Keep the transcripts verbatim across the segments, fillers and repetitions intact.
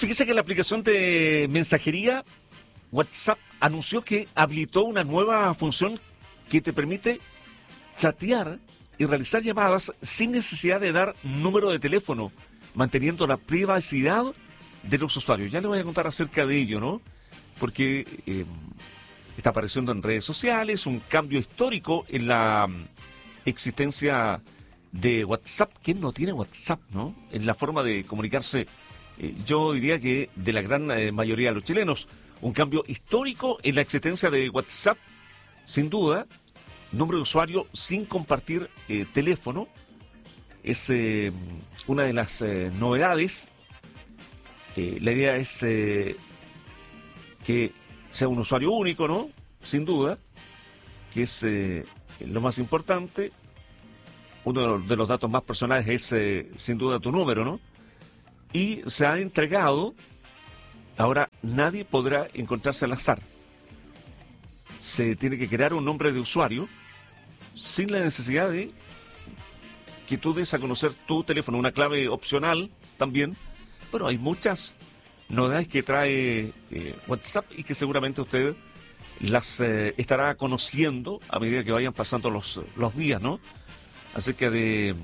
Fíjese que la aplicación de mensajería WhatsApp anunció que habilitó una nueva función que te permite chatear y realizar llamadas sin necesidad de dar número de teléfono, manteniendo la privacidad de los usuarios. Ya les voy a contar acerca de ello, ¿no? Porque eh, está apareciendo en redes sociales un cambio histórico en la um, existencia de WhatsApp. ¿Quién no tiene WhatsApp, no? En la forma de comunicarse, eh, yo diría que de la gran eh, mayoría de los chilenos. Un cambio histórico en la existencia de WhatsApp, sin duda. Nombre de usuario sin compartir eh, teléfono. Es eh, una de las eh, novedades. Eh, la idea es eh, que sea un usuario único, ¿no? Sin duda, que es eh, lo más importante. Uno de los, de los datos más personales es, eh, sin duda, tu número, ¿no? Y se ha entregado, ahora nadie podrá encontrarse al azar. Se tiene que crear un nombre de usuario sin la necesidad de que tú des a conocer tu teléfono, una clave opcional también. Bueno, hay muchas novedades que trae eh, WhatsApp y que seguramente usted las eh, estará conociendo a medida que vayan pasando los, los días, ¿no? Acerca de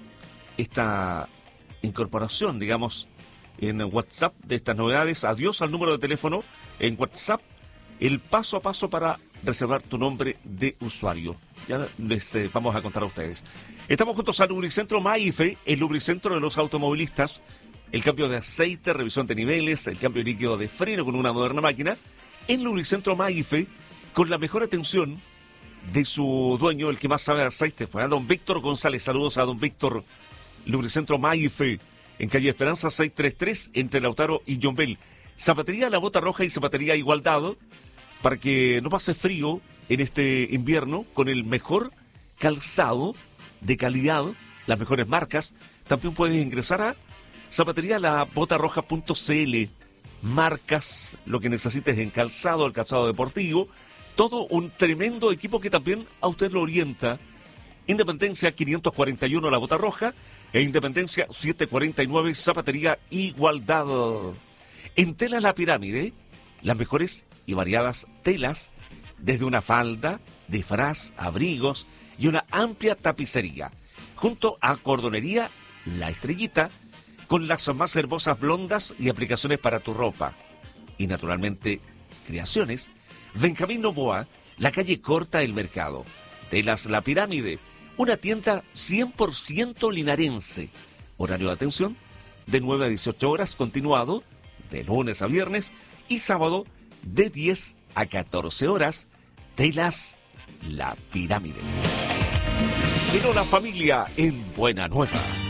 esta incorporación, digamos, en WhatsApp de estas novedades. Adiós al número de teléfono en WhatsApp. El paso a paso para reservar tu nombre de usuario. Ya les eh, vamos a contar a ustedes. Estamos juntos al Lubricentro Maife, el lubricentro de los automovilistas. El cambio de aceite, revisión de niveles, el cambio líquido de freno con una moderna máquina. En Lubricentro Maife, con la mejor atención de su dueño, el que más sabe de aceite, fue a don Víctor González. Saludos a don Víctor. Lubricentro Maife, en calle Esperanza seiscientos treinta y tres, entre Lautaro y Yombel. Zapatería La Bota Roja y Zapatería Igualdad, para que no pase frío en este invierno, con el mejor calzado de calidad, las mejores marcas. También puedes ingresar a zapatería la bota roja punto c l. Marcas, lo que necesites en calzado, el calzado deportivo, todo un tremendo equipo que también a usted lo orienta. Independencia quinientos cuarenta y uno La Bota Roja e Independencia setecientos cuarenta y nueve Zapatería Igualdad. En Tela La Pirámide, las mejores y variadas telas, desde una falda, disfraz, abrigos y una amplia tapicería, junto a Cordonería La Estrellita, con las más hermosas blondas y aplicaciones para tu ropa. Y naturalmente, Creaciones, Benjamín Novoa, la calle Corta del Mercado. Telas La Pirámide, una tienda cien por ciento linarense. Horario de atención, de nueve a dieciocho horas, continuado, de lunes a viernes, y sábado, de diez a catorce horas. Telas La Pirámide. Pero la familia en Buena Nueva.